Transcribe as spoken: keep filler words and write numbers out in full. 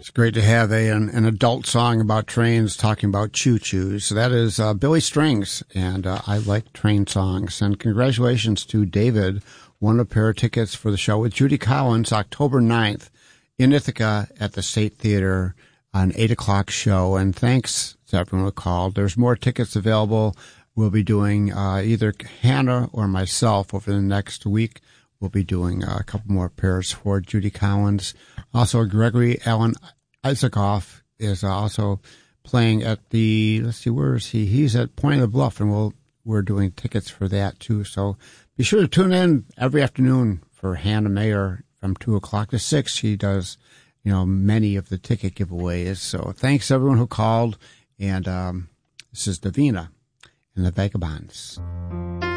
It's great to have a an, an adult song about trains talking about choo-choos. So that is uh, Billy Strings, and uh, I like train songs. And congratulations to David, won a pair of tickets for the show with Judy Collins, October ninth in Ithaca at the State Theater, an eight o'clock show. And thanks to everyone who called. There's more tickets available. We'll be doing uh, either Hannah or myself over the next week. We'll be doing a couple more pairs for Judy Collins. Also, Gregory Alan Isaacoff is also playing at the, let's see, where is he? He's at Point of the Bluff, and we'll, we're doing tickets for that, too. So be sure to tune in every afternoon for Hannah Mayer from two o'clock to six. She does, you know, many of the ticket giveaways. So thanks, everyone who called. And um, this is Davina and the Vagabonds.